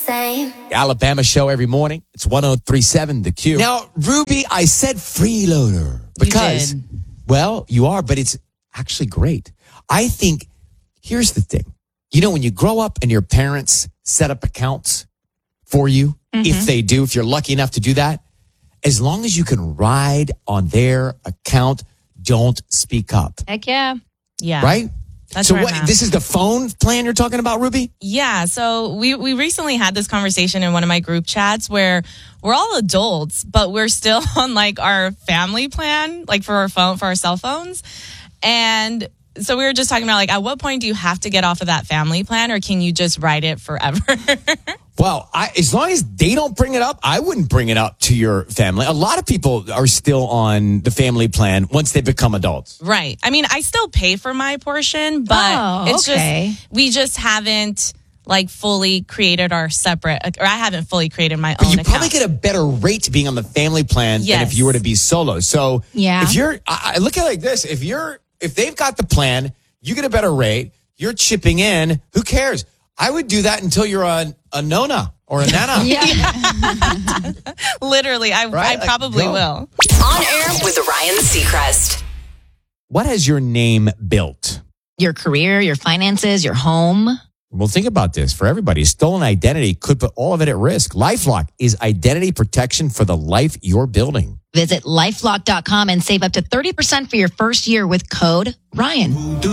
same. Alabama show every morning. It's 103.7 The Q. Now, Ruby, I said freeloader because, well, you are, but it's actually great. I think, here's the thing. You know, when you grow up and your parents set up accounts for you, if you're lucky enough to do that, as long as you can ride on their account, don't speak up. Heck yeah. Yeah. Right? That's So where what? I'm at. This is the phone plan you're talking about, Ruby? Yeah. So we recently had this conversation in one of my group chats where we're all adults, but we're still on like our family plan, like for our cell phones. And so we were just talking about like, at what point do you have to get off of that family plan, or can you just ride it forever? Well, as long as they don't bring it up, I wouldn't bring it up to your family. A lot of people are still on the family plan once they become adults. Right. I mean, I still pay for my portion, but it's just, we just haven't like fully created our separate, or I haven't fully created my But own you account. probably get a better rate being on the family plan than if you were to be solo. So if you're, I look at it like this, if they've got the plan, you get a better rate, you're chipping in, who cares? I would do that until you're a nona or a nana. Literally, I probably will. On air with Ryan Seacrest. What has your name built? Your career, your finances, your home. Well, think about this. For everybody, stolen identity could put all of it at risk. LifeLock is identity protection for the life you're building. Visit lifelock.com and save up to 30% for your first year with code Ryan.